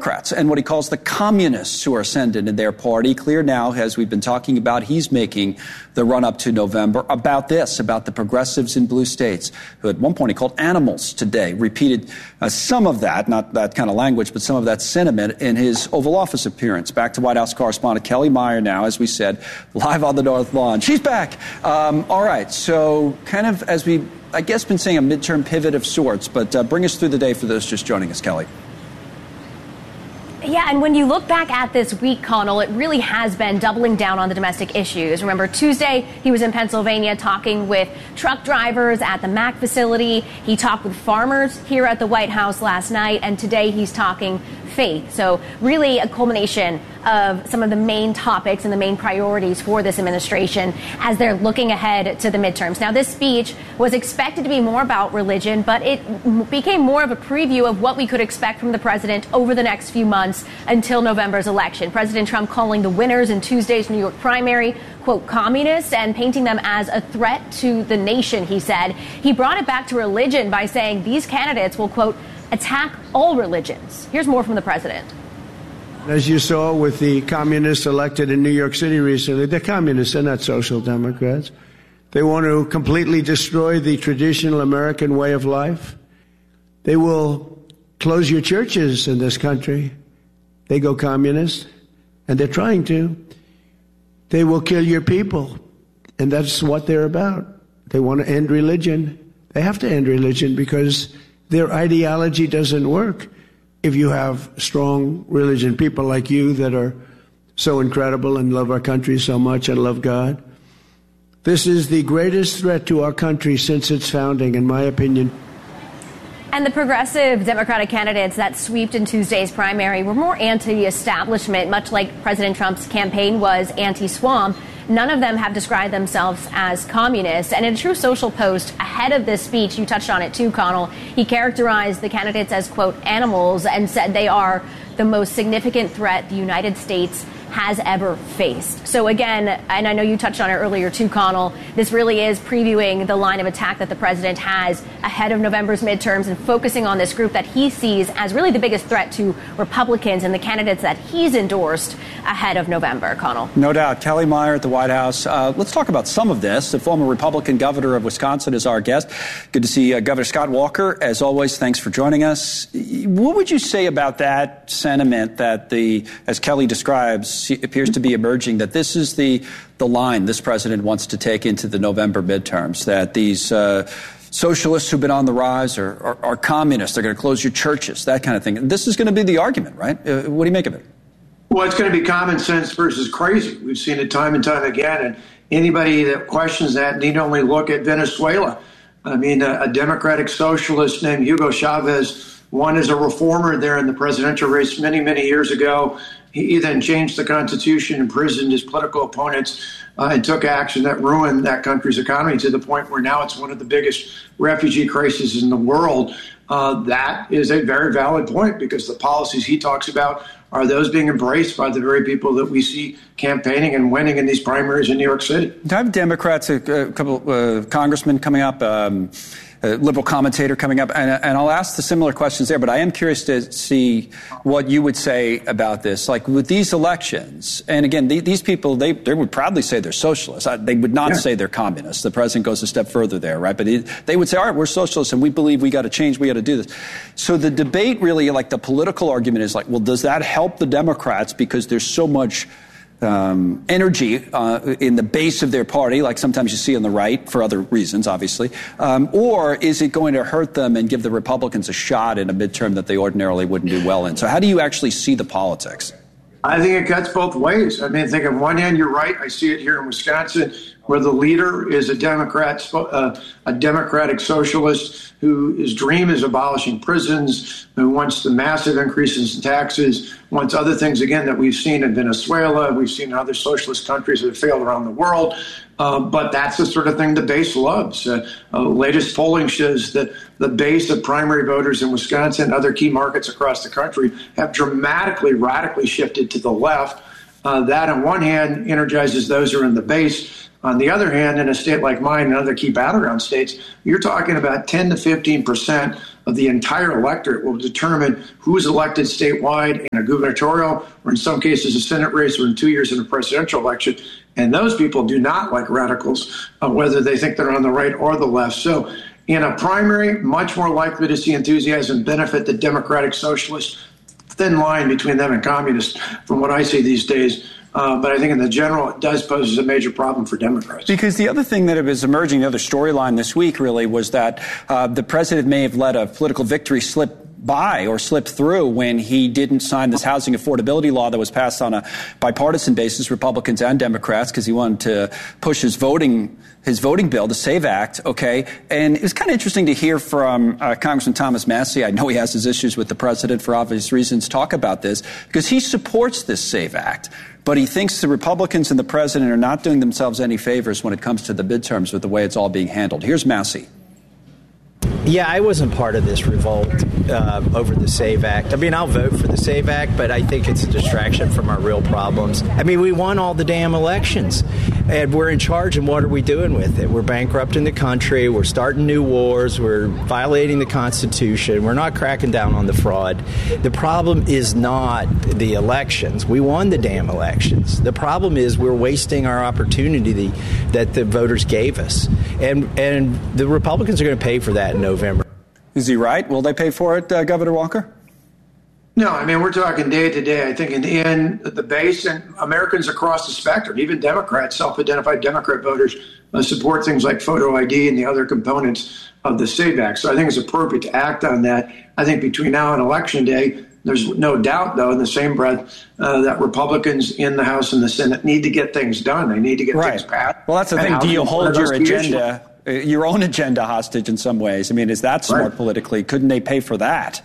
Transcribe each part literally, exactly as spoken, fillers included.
Democrats and what he calls the communists who are ascendant in their party. Clear now, as we've been talking about, he's making the run-up to November about this, about the progressives in blue states, who at one point he called animals today, repeated uh, some of that, not that kind of language, but some of that sentiment in his Oval Office appearance. Back to White House correspondent Kelly Meyer now, as we said, live on the North Lawn. She's back. Um, all right, so kind of as we, I guess, been saying a midterm pivot of sorts, but uh, bring us through the day for those just joining us, Kelly. Yeah, and when you look back at this week, Connell, it really has been doubling down on the domestic issues. Remember, Tuesday, he was in Pennsylvania talking with truck drivers at the Mac facility. He talked with farmers here at the White House last night, and today he's talking faith. So really a culmination of some of the main topics and the main priorities for this administration as they're looking ahead to the midterms. Now, this speech was expected to be more about religion, but it became more of a preview of what we could expect from the president over the next few months until November's election. President Trump calling the winners in Tuesday's New York primary, quote, communists, and painting them as a threat to the nation, he said. He brought it back to religion by saying these candidates will, quote, attack all religions. Here's more from the president. As you saw with the communists elected in New York City recently, they're communists, they're not social democrats. They want to completely destroy the traditional American way of life. They will close your churches in this country. They go communist, and they're trying to. They will kill your people, and that's what they're about. They want to end religion. They have to end religion because their ideology doesn't work if you have strong religion, people like you that are so incredible and love our country so much and love God. This is the greatest threat to our country since its founding, in my opinion. And the progressive Democratic candidates that swept in Tuesday's primary were more anti-establishment, much like President Trump's campaign was anti-swamp. None of them have described themselves as communists. And in a True Social post ahead of this speech, you touched on it too, Connell, he characterized the candidates as, quote, animals and said they are the most significant threat the United States has ever faced. So again, and I know you touched on it earlier too, Connell, this really is previewing the line of attack that the president has ahead of November's midterms and focusing on this group that he sees as really the biggest threat to Republicans and the candidates that he's endorsed ahead of November, Connell. No doubt. Kelly Meyer at the White House. Uh, let's talk about some of this. The former Republican governor of Wisconsin is our guest. Good to see uh, Governor Scott Walker. As always, thanks for joining us. What would you say about that sentiment that the, as Kelly describes, appears to be emerging, that this is the the line this president wants to take into the November midterms, that these uh, socialists who've been on the rise are, are, are communists, they're going to close your churches, that kind of thing. This is going to be the argument, right? Uh, what do you make of it? Well, it's going to be common sense versus crazy. We've seen it time and time again, and anybody that questions that need only look at Venezuela. I mean, a, a democratic socialist named Hugo Chavez won as a reformer there in the presidential race many, many years ago. He then changed the Constitution, imprisoned his political opponents, uh, and took action that ruined that country's economy to the point where now it's one of the biggest refugee crises in the world. Uh, that is a very valid point because the policies he talks about are those being embraced by the very people that we see campaigning and winning in these primaries in New York City. I have Democrats, a, a couple uh, congressmen coming up, um, a liberal commentator coming up, and, and I'll ask the similar questions there, but I am curious to see what you would say about this. Like with these elections, and again, the, these people, they, they would proudly say they're socialists. They would not yeah. say they're communists. The president goes a step further there, right? But he, they would say, all right, we're socialists and we believe we got to change, we got to do this. So the debate really, like the political argument is like, well, does that help the Democrats because there's so much Um, energy uh, in the base of their party, like sometimes you see on the right for other reasons, obviously, um, or is it going to hurt them and give the Republicans a shot in a midterm that they ordinarily wouldn't do well in? So how do you actually see the politics? I think it cuts both ways. I mean, I think on one hand, you're right. I see it here in Wisconsin, where the leader is a Democrat, uh, a Democratic socialist who his dream is abolishing prisons, who wants the massive increases in taxes, wants other things, again, that we've seen in Venezuela, we've seen in other socialist countries that have failed around the world. Uh, but that's the sort of thing the base loves. Uh, uh, latest polling shows that the base of primary voters in Wisconsin and other key markets across the country have dramatically, radically shifted to the left. Uh, that, on one hand, energizes those who are in the base. On the other hand, in a state like mine and other key battleground states, you're talking about ten to fifteen percent of the entire electorate will determine who's elected statewide in a gubernatorial, or in some cases a Senate race, or in two years in a presidential election. And those people do not like radicals, uh, whether they think they're on the right or the left. So in a primary, much more likely to see enthusiasm benefit the Democratic Socialists. Thin line between them and communists from what I see these days. Uh, but I think in the general, it does pose a major problem for Democrats. Because the other thing that was emerging, the other storyline this week really was that uh, the president may have let a political victory slip by or slipped through when he didn't sign this housing affordability law that was passed on a bipartisan basis, Republicans and Democrats, because he wanted to push his voting his voting bill, the SAVE Act, okay? And it was kind of interesting to hear from uh, Congressman Thomas Massie. I know he has his issues with the president for obvious reasons, talk about this, because he supports this SAVE Act. But he thinks the Republicans and the president are not doing themselves any favors when it comes to the midterms with the way it's all being handled. Here's Massie. Yeah, I wasn't part of this revolt uh, over the SAVE Act. I mean, I'll vote for the SAVE Act, but I think it's a distraction from our real problems. I mean, we won all the damn elections, and we're in charge, and what are we doing with it? We're bankrupting the country. We're starting new wars. We're violating the Constitution. We're not cracking down on the fraud. The problem is not the elections. We won the damn elections. The problem is we're wasting our opportunity that the voters gave us, and and the Republicans are going to pay for that in November. Is he right? Will they pay for it, uh, Governor Walker? No, I mean, we're talking day to day. I think in the end, the base and Americans across the spectrum, even Democrats, self-identified Democrat voters, uh, support things like photo I D and the other components of the SAVE Act. So I think it's appropriate to act on that. I think between now and Election Day, there's no doubt, though, in the same breath, uh, that Republicans in the House and the Senate need to get things done. They need to get right. things passed. Well, that's the thing. Do you hold your agenda, uh, your own agenda hostage in some ways? I mean, is that smart right. politically? Couldn't they pay for that?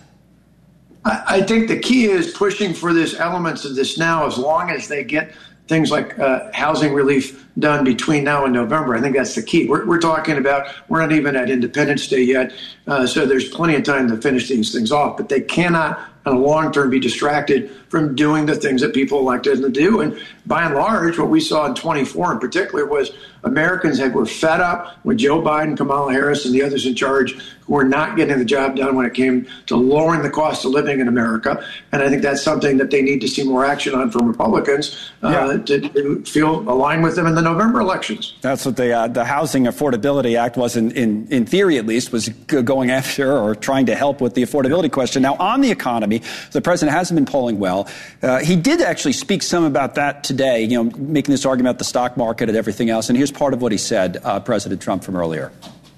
I, I think the key is pushing for this elements of this now, as long as they get things like uh, housing relief done between now and November. I think that's the key. We're, we're talking about, we're not even at Independence Day yet, uh, so there's plenty of time to finish these things off, but they cannot, on a long term, be distracted from doing the things that people elected them to do. And by and large, what we saw in twenty-four in particular was Americans had, were fed up with Joe Biden, Kamala Harris, and the others in charge who were not getting the job done when it came to lowering the cost of living in America. And I think that's something that they need to see more action on from Republicans uh, yeah. to, to feel aligned with them in the November elections. That's what the uh, the Housing Affordability Act was, in, in, in theory at least, was going after or trying to help with the affordability question. Now, on the economy, the president hasn't been polling well. Uh, he did actually speak some about that today, you know, making this argument about the stock market and everything else. And here's part of what he said, uh, President Trump, from earlier.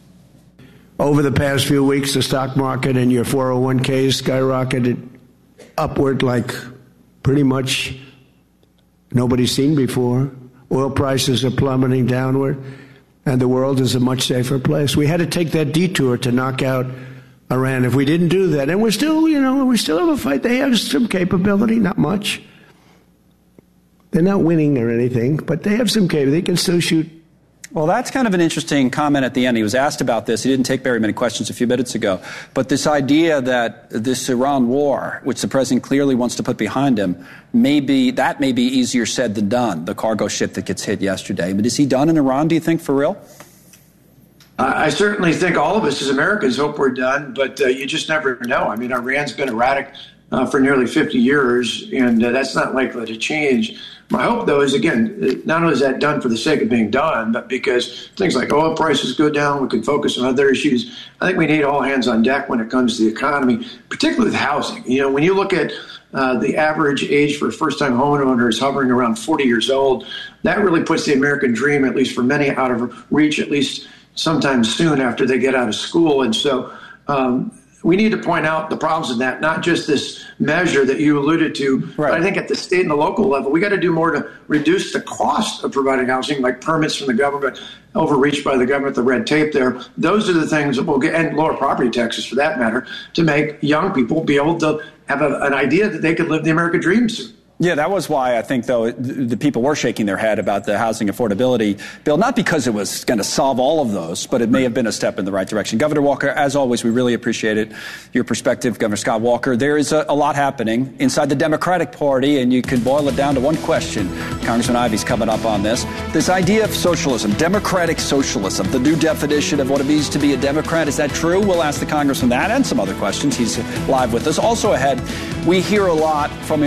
Over the past few weeks, the stock market and your four oh one k's skyrocketed upward like pretty much nobody's seen before. Oil prices are plummeting downward, and the world is a much safer place. We had to take that detour to knock out Iran. If we didn't do that, and we're still, you know, we still have a fight. They have some capability, not much. They're not winning or anything, but they have some capability. They can still shoot. Well, that's kind of an interesting comment at the end. He was asked about this. He didn't take very many questions a few minutes ago. But this idea that this Iran war, which the president clearly wants to put behind him, maybe that may be easier said than done, the cargo ship that gets hit yesterday. But is he done in Iran, do you think, for real? I certainly think all of us as Americans hope we're done, but uh, you just never know. I mean, Iran's been erratic uh, for nearly fifty years, and uh, that's not likely to change. My hope, though, is, again, not only is that done for the sake of being done, but because things like oil prices go down, we can focus on other issues. I think we need all hands on deck when it comes to the economy, particularly with housing. You know, when you look at uh, the average age for first-time homeowners hovering around forty years old, that really puts the American dream, at least for many, out of reach, at least sometime soon after they get out of school. And so um, we need to point out the problems in that, not just this measure that you alluded to, right. But I think at the state and the local level, we got to do more to reduce the cost of providing housing, like permits from the government, overreach by the government, the red tape there. Those are the things that will get, and lower property taxes for that matter, to make young people be able to have a, an idea that they could live the American dream soon. Yeah, that was why I think, though, the people were shaking their head about the housing affordability bill, not because it was going to solve all of those, but it may have been a step in the right direction. Governor Walker, as always, we really appreciate it, your perspective, Governor Scott Walker. There is a, a lot happening inside the Democratic Party, and you can boil it down to one question. Congressman Ivey's coming up on this. This idea of socialism, democratic socialism, the new definition of what it means to be a Democrat, is that true? We'll ask the Congressman that and some other questions. He's live with us. Also ahead, we hear a lot from